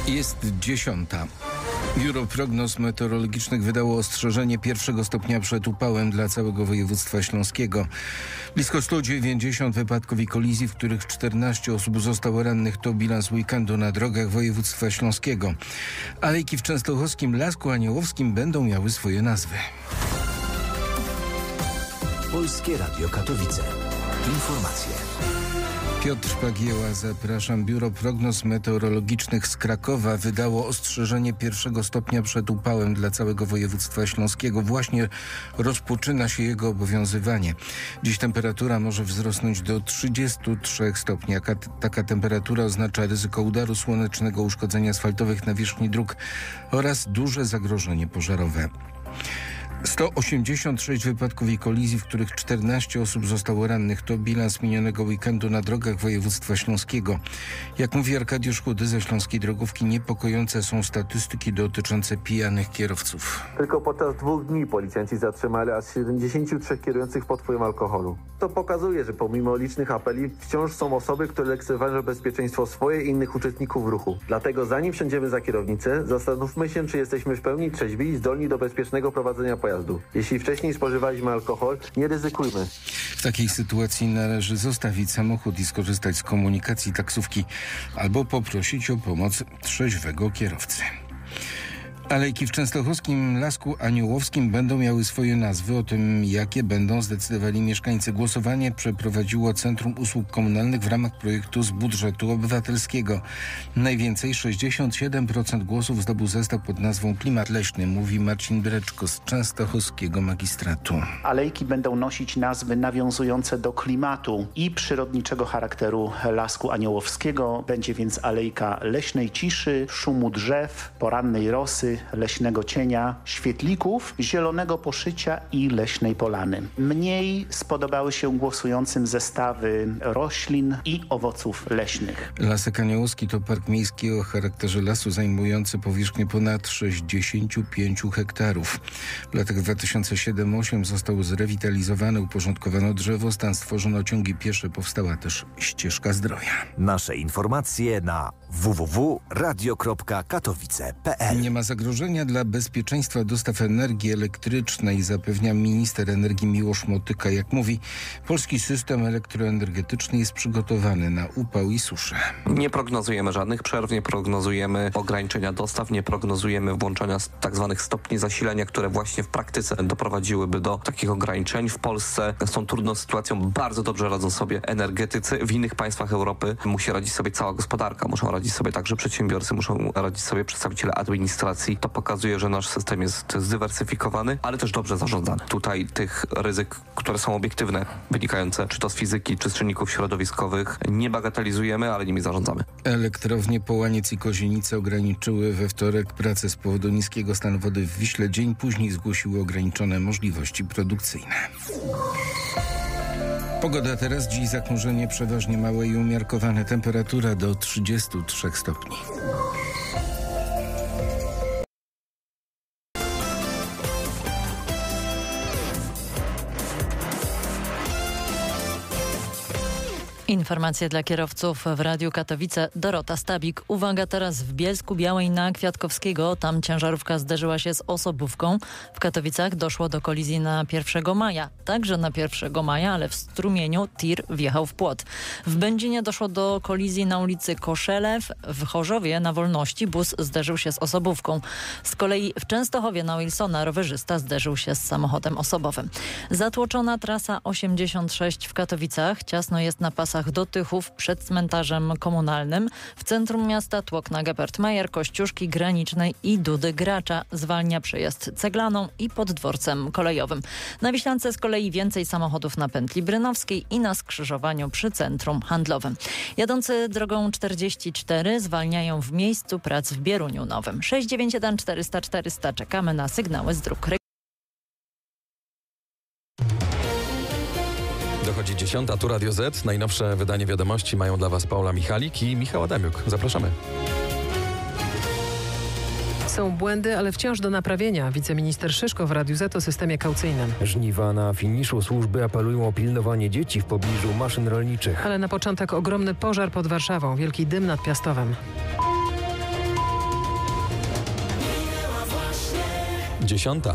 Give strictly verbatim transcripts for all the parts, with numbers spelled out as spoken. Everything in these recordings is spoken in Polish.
Jest dziesiąta. Biuro Prognoz Meteorologicznych wydało ostrzeżenie pierwszego stopnia przed upałem dla całego województwa śląskiego. Blisko sto dziewięćdziesiąt wypadków i kolizji, w których czternaście osób zostało rannych, to bilans weekendu na drogach województwa śląskiego. Alejki w częstochowskim Lasku Aniołowskim będą miały swoje nazwy. Polskie Radio Katowice. Informacje. Piotr Pagieła, zapraszam. Biuro Prognoz Meteorologicznych z Krakowa wydało ostrzeżenie pierwszego stopnia przed upałem dla całego województwa śląskiego. Właśnie rozpoczyna się jego obowiązywanie. Dziś temperatura może wzrosnąć do trzydziestu trzech stopni. Taka, taka temperatura oznacza ryzyko udaru słonecznego, uszkodzeń asfaltowych, nawierzchni dróg oraz duże zagrożenie pożarowe. sto osiemdziesiąt sześć wypadków i kolizji, w których czternaście osób zostało rannych. To bilans minionego weekendu na drogach województwa śląskiego. Jak mówi Arkadiusz Chudy ze Śląskiej Drogówki, niepokojące są statystyki dotyczące pijanych kierowców. Tylko podczas dwóch dni policjanci zatrzymali aż siedemdziesięciu trzech kierujących pod wpływem alkoholu. To pokazuje, że pomimo licznych apeli wciąż są osoby, które lekceważą bezpieczeństwo swoje i innych uczestników ruchu. Dlatego zanim wsiądziemy za kierownicę, zastanówmy się, czy jesteśmy w pełni trzeźwi i zdolni do bezpiecznego prowadzenia pojazdu. Jeśli wcześniej spożywaliśmy alkohol, nie ryzykujmy. W takiej sytuacji należy zostawić samochód i skorzystać z komunikacji taksówki albo poprosić o pomoc trzeźwego kierowcy. Alejki w częstochowskim Lasku Aniołowskim będą miały swoje nazwy. O tym, jakie będą, zdecydowali mieszkańcy. Głosowanie przeprowadziło Centrum Usług Komunalnych w ramach projektu z budżetu obywatelskiego. Najwięcej, sześćdziesiąt siedem procent głosów zdobył zestaw pod nazwą Klimat Leśny, mówi Marcin Breczko z częstochowskiego magistratu. Alejki będą nosić nazwy nawiązujące do klimatu i przyrodniczego charakteru Lasku Aniołowskiego. Będzie więc alejka leśnej ciszy, szumu drzew, porannej rosy, leśnego cienia, świetlików, zielonego poszycia i leśnej polany. Mniej spodobały się głosującym zestawy roślin i owoców leśnych. Lasek Aniołowski to park miejski o charakterze lasu zajmujący powierzchnię ponad sześćdziesiąt pięć hektarów. W latach dwa tysiące siódmym do dwa tysiące ósmego został zrewitalizowany, uporządkowano drzewostan, stworzono ciągi piesze, powstała też ścieżka zdrowia. Nasze informacje na w w w kropka radio kropka katowice kropka p l. Nie ma zagrożenia dla bezpieczeństwa dostaw energii elektrycznej, zapewnia minister energii Miłosz Motyka. Jak mówi, polski system elektroenergetyczny jest przygotowany na upał i suszę. Nie prognozujemy żadnych przerw, nie prognozujemy ograniczenia dostaw, nie prognozujemy włączania tak zwanych stopni zasilania, które właśnie w praktyce doprowadziłyby do takich ograniczeń. W Polsce z tą trudną sytuacją bardzo dobrze radzą sobie energetycy. W innych państwach Europy musi radzić sobie cała gospodarka, muszą radzić sobie także przedsiębiorcy, muszą radzić sobie przedstawiciele administracji. To pokazuje, że nasz system jest zdywersyfikowany, ale też dobrze zarządzany. Tutaj tych ryzyk, które są obiektywne, wynikające czy to z fizyki, czy z czynników środowiskowych, nie bagatelizujemy, ale nimi zarządzamy. Elektrownie Połaniec i Kozienice ograniczyły we wtorek pracę z powodu niskiego stanu wody w Wiśle. Dzień później zgłosiły ograniczone możliwości produkcyjne. Pogoda teraz, dziś zachmurzenie przeważnie małe i umiarkowane, temperatura do trzydziestu trzech stopni. Informacje dla kierowców w Radiu Katowice. Dorota Stabik. Uwaga, teraz w Bielsku Białej na Kwiatkowskiego. Tam ciężarówka zderzyła się z osobówką. W Katowicach doszło do kolizji na pierwszego maja. Także na pierwszego maja, ale w strumieniu tir wjechał w płot. W Będzinie doszło do kolizji na ulicy Koszelew. W Chorzowie na Wolności bus zderzył się z osobówką. Z kolei w Częstochowie na Wilsona rowerzysta zderzył się z samochodem osobowym. Zatłoczona trasa osiemdziesiąt sześć w Katowicach. Ciasno jest na pasach do Tychów przed cmentarzem komunalnym. W centrum miasta tłok na Gepertmajer, Kościuszki, Granicznej i Dudy Gracza. Zwalnia przejazd Ceglaną i pod dworcem kolejowym. Na Wiślance z kolei więcej samochodów na pętli Brynowskiej i na skrzyżowaniu przy centrum handlowym. Jadący drogą czterdzieści cztery zwalniają w miejscu prac w Bieruniu Nowym. sześć dziewięć jeden czterysta czterysta. Czekamy na sygnały z dróg. Dochodzi dziesiąta, tu Radio Z. Najnowsze wydanie wiadomości mają dla Was Paula Michalik i Michał Adamiuk. Zapraszamy. Są błędy, ale wciąż do naprawienia. Wiceminister Szyszko w Radiu Z o systemie kaucyjnym. Żniwa na finiszu. Służby apelują o pilnowanie dzieci w pobliżu maszyn rolniczych. Ale na początek ogromny pożar pod Warszawą. Wielki dym nad Piastowem. Dziesiąta.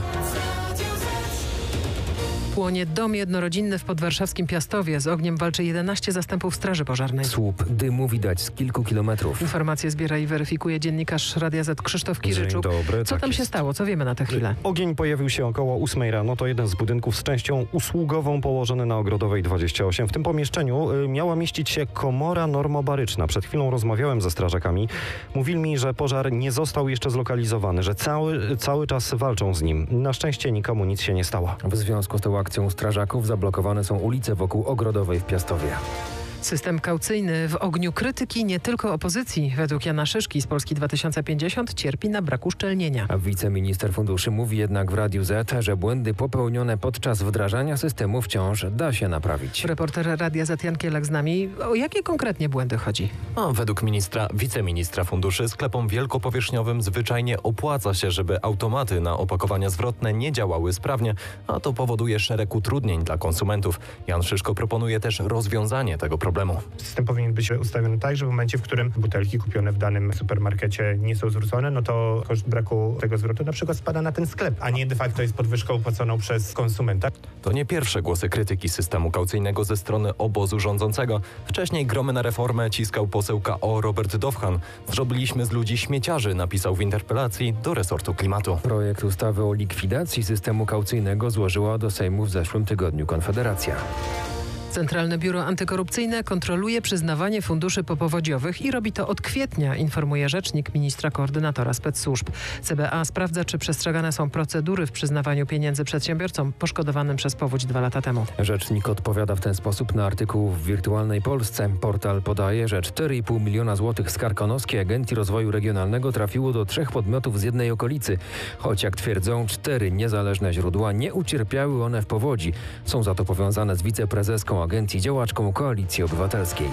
Płonie dom jednorodzinny w podwarszawskim Piastowie. Z ogniem walczy jedenaście zastępów Straży Pożarnej. Słup dymu widać z kilku kilometrów. Informacje zbiera i weryfikuje dziennikarz Radia Z Krzysztof Kiryczuk. Dzień dobry, Co tak tam jest. się stało? Co wiemy na tę chwilę? Ogień pojawił się około ósmej rano. To jeden z budynków z częścią usługową położony na Ogrodowej dwadzieścia osiem. W tym pomieszczeniu y, miała mieścić się komora normobaryczna. Przed chwilą rozmawiałem ze strażakami. Mówili mi, że pożar nie został jeszcze zlokalizowany, że cały, cały czas walczą z nim. Na szczęście nikomu nic się nie stało. W związku z tą akcją strażaków zablokowane są ulice wokół Ogrodowej w Piastowie. System kaucyjny w ogniu krytyki nie tylko opozycji. Według Jana Szyszki z Polski dwa tysiące pięćdziesiąt cierpi na brak uszczelnienia. A wiceminister funduszy mówi jednak w Radiu Z, że błędy popełnione podczas wdrażania systemu wciąż da się naprawić. Reporter Radia Z Jan Kielak z nami. O jakie konkretnie błędy chodzi? No, według ministra, wiceministra funduszy sklepom wielkopowierzchniowym zwyczajnie opłaca się, żeby automaty na opakowania zwrotne nie działały sprawnie, a to powoduje szereg utrudnień dla konsumentów. Jan Szyszko proponuje też rozwiązanie tego problemu. Problemu. System powinien być ustawiony tak, że w momencie, w którym butelki kupione w danym supermarkecie nie są zwrócone, no to koszt braku tego zwrotu na przykład spada na ten sklep, a nie de facto jest podwyżką płaconą przez konsumenta. To nie pierwsze głosy krytyki systemu kaucyjnego ze strony obozu rządzącego. Wcześniej gromy na reformę ciskał poseł K O Robert Dowhan. Zrobiliśmy z ludzi śmieciarzy, napisał w interpelacji do resortu klimatu. Projekt ustawy o likwidacji systemu kaucyjnego złożyła do Sejmu w zeszłym tygodniu Konfederacja. Centralne Biuro Antykorupcyjne kontroluje przyznawanie funduszy popowodziowych i robi to od kwietnia, informuje rzecznik ministra koordynatora specsłużb. C B A sprawdza, czy przestrzegane są procedury w przyznawaniu pieniędzy przedsiębiorcom poszkodowanym przez powódź dwa lata temu. Rzecznik odpowiada w ten sposób na artykuł w Wirtualnej Polsce. Portal podaje, że cztery i pół miliona złotych z Karkonoskiej Agencji Rozwoju Regionalnego trafiło do trzech podmiotów z jednej okolicy. Choć jak twierdzą cztery niezależne źródła, nie ucierpiały one w powodzi. Są za to powiązane z wiceprezeską agencji, działaczką Koalicji Obywatelskiej.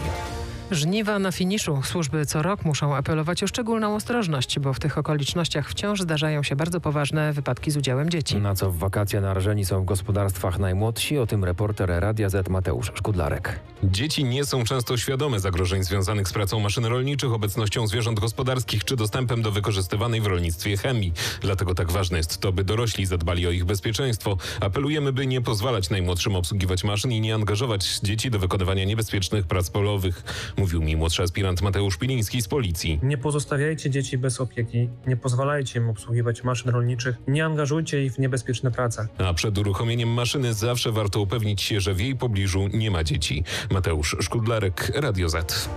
Żniwa na finiszu. Służby co rok muszą apelować o szczególną ostrożność, bo w tych okolicznościach wciąż zdarzają się bardzo poważne wypadki z udziałem dzieci. Na co w wakacje narażeni są w gospodarstwach najmłodsi, o tym reporter Radia Z Mateusz Szkudlarek. Dzieci nie są często świadome zagrożeń związanych z pracą maszyn rolniczych, obecnością zwierząt gospodarskich czy dostępem do wykorzystywanej w rolnictwie chemii. Dlatego tak ważne jest to, by dorośli zadbali o ich bezpieczeństwo. Apelujemy, by nie pozwalać najmłodszym obsługiwać maszyn i nie angażować dzieci do wykonywania niebezpiecznych prac polowych. Mówił mi młodszy aspirant Mateusz Piliński z Policji. Nie pozostawiajcie dzieci bez opieki, nie pozwalajcie im obsługiwać maszyn rolniczych, nie angażujcie ich w niebezpieczne prace. A przed uruchomieniem maszyny zawsze warto upewnić się, że w jej pobliżu nie ma dzieci. Mateusz Szkudlarek, Radio Z.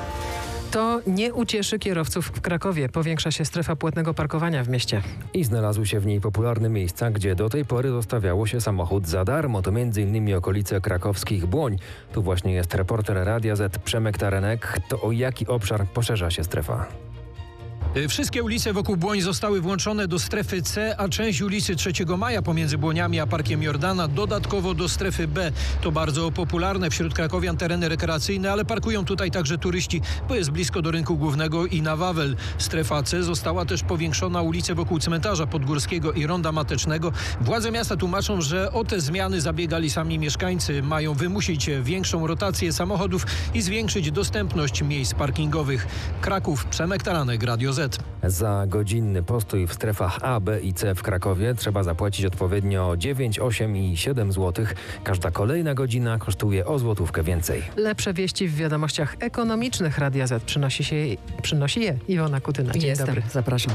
To nie ucieszy kierowców w Krakowie. Powiększa się strefa płatnego parkowania w mieście. I znalazły się w niej popularne miejsca, gdzie do tej pory zostawiało się samochód za darmo. To między innymi okolice krakowskich Błoń. Tu właśnie jest reporter Radia Z Przemek Tarenek. To o jaki obszar poszerza się strefa? Wszystkie ulice wokół Błoń zostały włączone do strefy C, a część ulicy trzeciego Maja pomiędzy Błoniami a Parkiem Jordana dodatkowo do strefy B. To bardzo popularne wśród krakowian tereny rekreacyjne, ale parkują tutaj także turyści, bo jest blisko do rynku głównego i na Wawel. Strefa C została też powiększona ulice wokół cmentarza Podgórskiego i Ronda Matecznego. Władze miasta tłumaczą, że o te zmiany zabiegali sami mieszkańcy. Mają wymusić większą rotację samochodów i zwiększyć dostępność miejsc parkingowych. Kraków, Przemek Taranek, Radio Z. Za godzinny postój w strefach A, B i C w Krakowie trzeba zapłacić odpowiednio dziewięć, osiem i siedem złotych. Każda kolejna godzina kosztuje o złotówkę więcej. Lepsze wieści w wiadomościach ekonomicznych Radia Z przynosi, się, przynosi je Iwona Kutyna. Dzień Jestem. dobry. Zapraszam.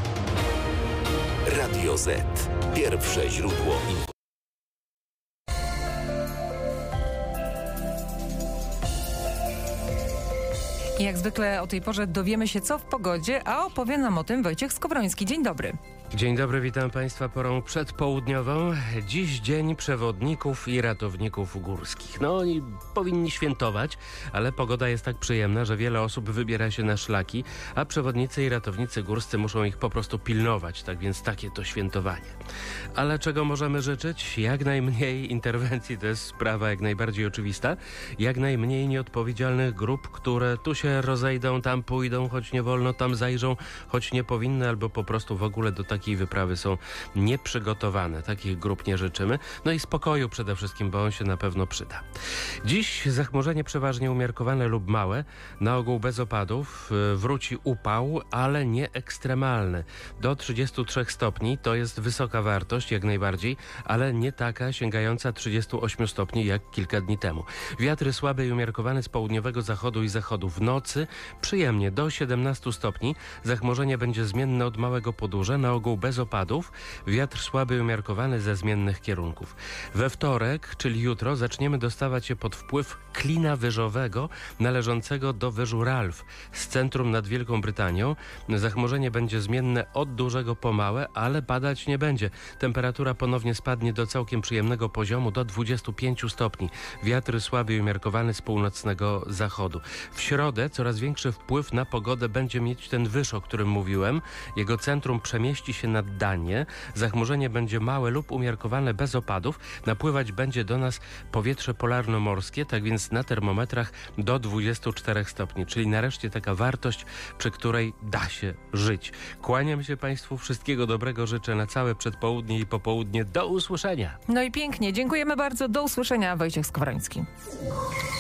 Radio Z. Pierwsze źródło informacji. Jak zwykle o tej porze dowiemy się, co w pogodzie, a opowie nam o tym Wojciech Skowroński. Dzień dobry. Dzień dobry, witam Państwa porą przedpołudniową. Dziś dzień przewodników i ratowników górskich. No oni powinni świętować, ale pogoda jest tak przyjemna, że wiele osób wybiera się na szlaki, a przewodnicy i ratownicy górscy muszą ich po prostu pilnować, tak więc takie to świętowanie. Ale czego możemy życzyć? Jak najmniej interwencji, to jest sprawa jak najbardziej oczywista. Jak najmniej nieodpowiedzialnych grup, które tu się rozejdą, tam pójdą, choć nie wolno, tam zajrzą, choć nie powinny, albo po prostu w ogóle do takich takiej wyprawy są nieprzygotowane. Takich grup nie życzymy. No i spokoju przede wszystkim, bo on się na pewno przyda. Dziś zachmurzenie przeważnie umiarkowane lub małe, na ogół bez opadów. Wróci upał, ale nie ekstremalny. Do trzydziestu trzech stopni to jest wysoka wartość, jak najbardziej, ale nie taka sięgająca trzydziestu ośmiu stopni jak kilka dni temu. Wiatry słabe i umiarkowane z południowego zachodu i zachodu. W nocy przyjemnie do siedemnastu stopni. Zachmurzenie będzie zmienne od małego podłuża, na ogół bez opadów. Wiatr słaby i umiarkowany ze zmiennych kierunków. We wtorek, czyli jutro, zaczniemy dostawać się pod wpływ klina wyżowego należącego do wyżu Ralph z centrum nad Wielką Brytanią. Zachmurzenie będzie zmienne od dużego po małe, ale padać nie będzie. Temperatura ponownie spadnie do całkiem przyjemnego poziomu, do dwudziestu pięciu stopni. Wiatr słaby i umiarkowany z północnego zachodu. W środę coraz większy wpływ na pogodę będzie mieć ten wyż, o którym mówiłem. Jego centrum przemieści się nad Danię. Zachmurzenie będzie małe lub umiarkowane bez opadów. Napływać będzie do nas powietrze polarno-morskie, tak więc na termometrach do dwudziestu czterech stopni, czyli nareszcie taka wartość, przy której da się żyć. Kłaniam się Państwu, wszystkiego dobrego życzę na całe przedpołudnie i popołudnie. Do usłyszenia. No i pięknie, dziękujemy bardzo. Do usłyszenia, Wojciech Skowroński.